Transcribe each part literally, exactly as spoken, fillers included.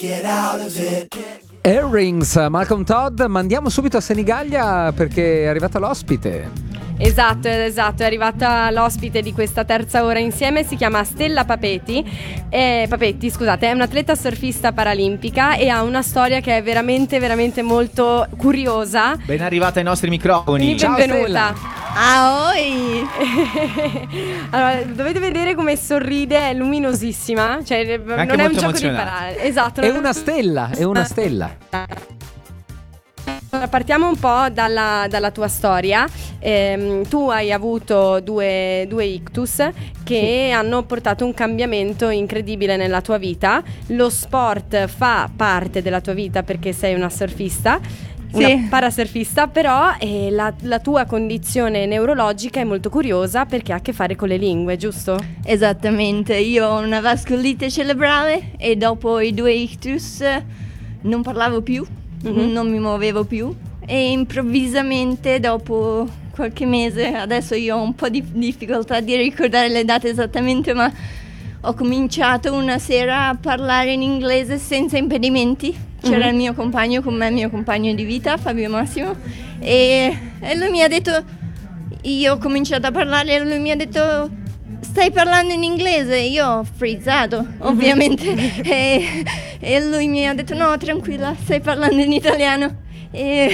Get out of it. Earrings, Malcolm Todd. Mandiamo subito a Senigallia perché è arrivata l'ospite. Esatto, esatto, è arrivata l'ospite di questa terza ora insieme, si chiama Stella Papetti, eh, Papetti, scusate, è un'atleta surfista paralimpica e ha una storia che è veramente, veramente molto curiosa. Ben arrivata ai nostri microfoni. Quindi Ciao, benvenuta. Aoi! Allora, dovete vedere come sorride, è luminosissima, cioè non è un gioco di parole. Esatto. È una stella, è una stella. Allora, partiamo un po' dalla, dalla tua storia. Ehm, tu hai avuto due, due ictus che sì. hanno portato un cambiamento incredibile nella tua vita. Lo sport fa parte della tua vita perché sei una surfista, una sì. parasurfista, però eh, la, la tua condizione neurologica è molto curiosa perché ha a che fare con le lingue, giusto? Esattamente, io ho una vascolite cerebrale e dopo i due ictus non parlavo più. Mm-hmm. Non mi muovevo più e improvvisamente dopo qualche mese, adesso io ho un po' di difficoltà di ricordare le date esattamente, ma ho cominciato una sera a parlare in inglese senza impedimenti. C'era mm-hmm. il mio compagno con me, il mio compagno di vita, Fabio Massimo, e, e lui mi ha detto, io ho cominciato a parlare e lui mi ha detto: stai parlando in inglese? Io ho frizzato, ovviamente, e, e lui mi ha detto: no, tranquilla, stai parlando in italiano. E,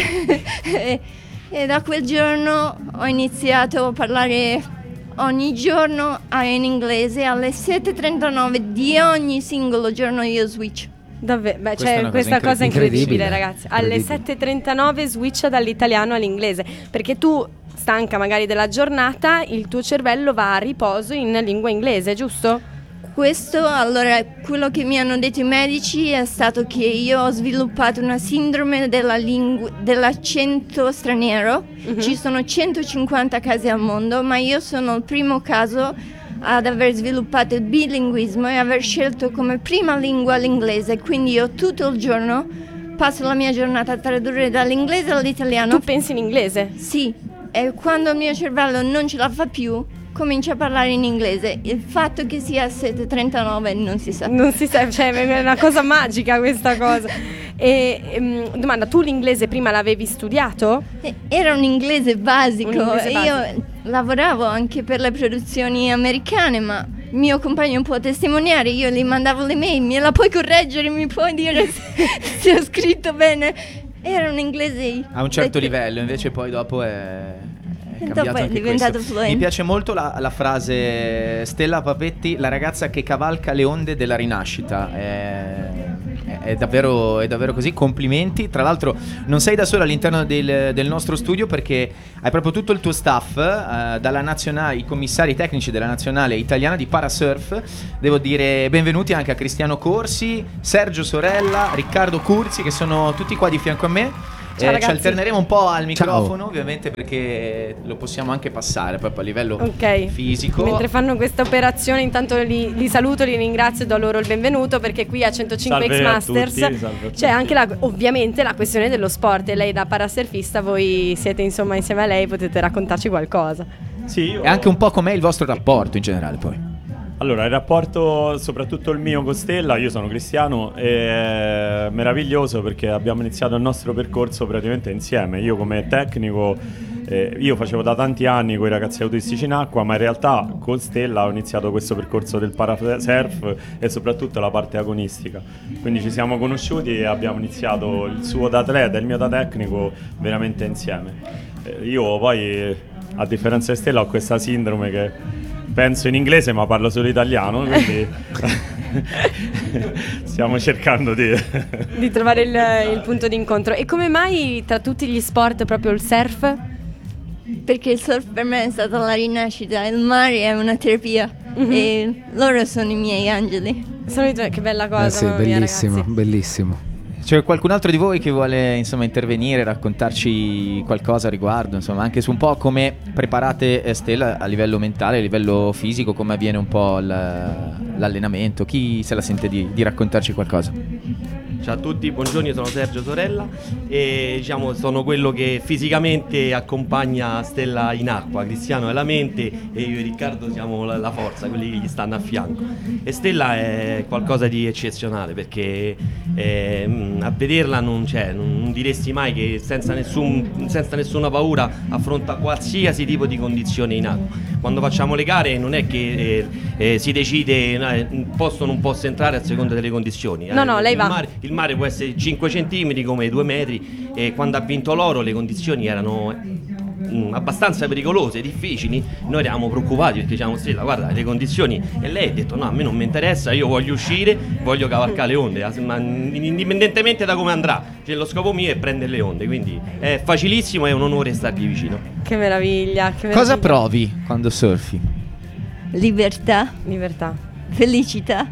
e, e da quel giorno ho iniziato a parlare ogni giorno in inglese. Alle sette e trentanove di ogni singolo giorno io switch. Davvero, beh, Questa c'è questa cosa incredibile, incredibile ragazzi. Alle sette e trentanove switcha dall'italiano all'inglese, perché tu, stanca magari della giornata, il tuo cervello va a riposo in lingua inglese, giusto? Questo, allora, quello che mi hanno detto i medici è stato che io ho sviluppato una sindrome della lingu- dell'accento straniero. Mm-hmm. Ci sono centocinquanta casi al mondo, ma io sono il primo caso ad aver sviluppato il bilinguismo e aver scelto come prima lingua l'inglese. Quindi io tutto il giorno passo la mia giornata a tradurre dall'inglese all'italiano. Tu pensi in inglese? Sì, e quando il mio cervello non ce la fa più, comincio a parlare in inglese. Il fatto che sia sette e trentanove non si sa. Non si sa, cioè è una cosa magica questa cosa. E um, domanda, tu l'inglese prima l'avevi studiato? Era un inglese basico. Un inglese basico. Io lavoravo anche per le produzioni americane, ma il mio compagno può testimoniare, io gli mandavo le mail, me la puoi correggere, mi puoi dire se, se ho scritto bene. Era un inglese a un certo detto, livello, invece poi dopo è, è cambiato dopo è anche diventato questo. fluente. Mi piace molto la, la frase Stella Papetti, la ragazza che cavalca le onde della rinascita. È, è, è, davvero, è davvero così, complimenti. Tra l'altro non sei da sola all'interno del, del nostro studio, perché hai proprio tutto il tuo staff, eh, dalla nazionale, i commissari tecnici della nazionale italiana di parasurf. Devo dire benvenuti anche a Cristiano Corsi, Sergio Sorella, Riccardo Curzi, che sono tutti qua di fianco a me. Ciao, eh, ci alterneremo un po' al microfono. Ciao. Ovviamente, perché lo possiamo anche passare proprio a livello Ok. fisico. Mentre fanno questa operazione, intanto li, li saluto, li ringrazio e do loro il benvenuto, perché qui a centocinque Salve X a Masters tutti, salve a tutti. c'è anche la, ovviamente la questione dello sport, e lei da parasurfista, voi siete insomma insieme a lei, potete raccontarci qualcosa. Sì, io... E anche un po' com'è il vostro rapporto in generale poi. Allora, il rapporto, soprattutto il mio con Stella, io sono Cristiano, è meraviglioso perché abbiamo iniziato il nostro percorso praticamente insieme. Io come tecnico, eh, io facevo da tanti anni con i ragazzi autistici in acqua, ma in realtà con Stella ho iniziato questo percorso del parasurf e soprattutto la parte agonistica. Quindi ci siamo conosciuti e abbiamo iniziato il suo da atleta e il mio da tecnico veramente insieme. Eh, io poi, a differenza di Stella, ho questa sindrome che... penso in inglese ma parlo solo italiano, quindi stiamo cercando di... di trovare il, il punto d'incontro. E come mai tra tutti gli sport proprio il surf? Perché il surf per me è stata la rinascita, il mare è una terapia. Mm-hmm. E loro sono i miei angeli. Sono i tuoi, che bella cosa, Eh sì, mamma mia, bellissimo, ragazzi. bellissimo. C'è qualcun altro di voi che vuole insomma intervenire, raccontarci qualcosa a riguardo, insomma, anche su un po' come preparate eh, Stella a livello mentale, a livello fisico, come avviene un po' l- l'allenamento? Chi se la sente di, di raccontarci qualcosa? Ciao a tutti, buongiorno, io sono Sergio Sorella e diciamo sono quello che fisicamente accompagna Stella in acqua. Cristiano è la mente e io e Riccardo siamo la, la forza, quelli che gli stanno a fianco. E Stella è qualcosa di eccezionale perché eh, a vederla non c'è, non, non diresti mai che senza, nessun, senza nessuna paura affronta qualsiasi tipo di condizione in acqua. Quando facciamo le gare non è che eh, eh, si decide eh, posso o non posso entrare a seconda delle condizioni. No, no, lei il va. Mare, il mare può essere cinque centimetri come due metri e quando ha vinto l'oro le condizioni erano mm, abbastanza pericolose, difficili. Noi eravamo preoccupati perché diciamo Stella guarda le condizioni e lei ha detto no, a me non mi interessa, io voglio uscire, voglio cavalcare le onde, ma indipendentemente da come andrà, cioè, lo scopo mio è prendere le onde, quindi è facilissimo, è un onore stargli vicino. Che meraviglia, che meraviglia. Cosa provi quando surfi? Libertà, Libertà. felicità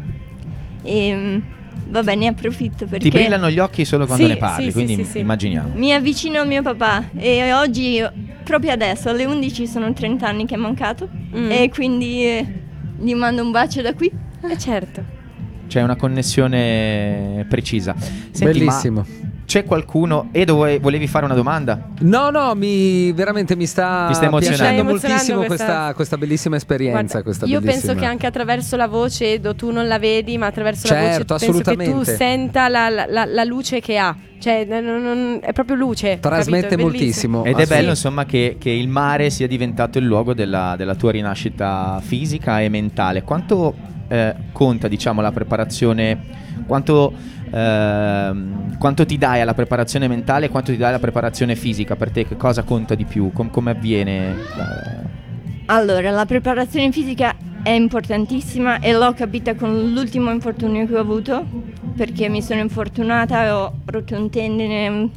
e vabbè, ne approfitto perché Ti brillano gli occhi solo quando Sì, ne parli, sì, quindi sì, sì, sì. immaginiamo. mi avvicino a mio papà e oggi, proprio adesso, alle undici sono trenta anni che è mancato Mm. e quindi eh, gli mando un bacio da qui. Eh certo. C'è una connessione precisa. Senti, Bellissimo. ma c'è qualcuno? Edo, vuoi- volevi fare una domanda? No, no, mi veramente mi sta Mi sta emozionando. piacendo Mi sta moltissimo emozionando questa, questa- questa bellissima esperienza. Guarda, questa io bellissima- penso che anche attraverso la voce, Edo, tu non la vedi, ma attraverso la Certo, voce penso che tu assolutamente. senta la, la- la- la luce che ha. Cioè, non- non- è proprio luce. Trasmette capito? È bellissimo. moltissimo. Ed Ah, è sì. bello insomma che, che il mare sia diventato il luogo della, della tua rinascita fisica e mentale. Quanto eh, conta diciamo la preparazione, quanto, ehm, quanto ti dai alla preparazione mentale e quanto ti dai alla preparazione fisica? Per te che cosa conta di più? Com- come avviene? eh, Allora, la preparazione fisica è importantissima e l'ho capita con l'ultimo infortunio che ho avuto perché mi sono infortunata e ho rotto un tendine, un,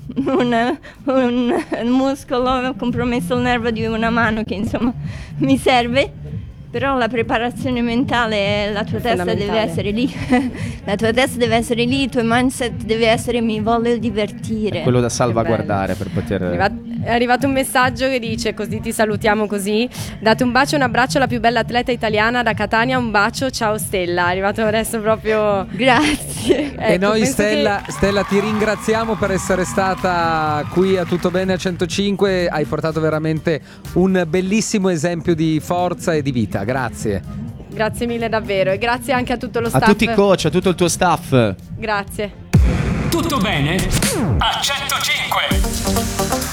un, un muscolo, ho compromesso il nervo di una mano che insomma mi serve. Però la preparazione mentale, la tua È testa deve fondamentale. essere lì, la tua testa deve essere lì, il tuo mindset deve essere mi voglio divertire. quello da salvaguardare per poter... È arrivato, è arrivato un messaggio che dice così ti salutiamo così. Date un bacio e un abbraccio alla più bella atleta italiana da Catania, un bacio, ciao Stella. È arrivato adesso proprio. Grazie. E Ecco, noi penso Stella, che- Stella ti ringraziamo per essere stata qui a Tutto Bene a centocinque. Hai portato veramente un bellissimo esempio di forza e di vita. Grazie. Grazie mille davvero e grazie anche a tutto lo A staff. tutti i coach, a tutto il tuo staff. Grazie. Tutto bene? A centocinque.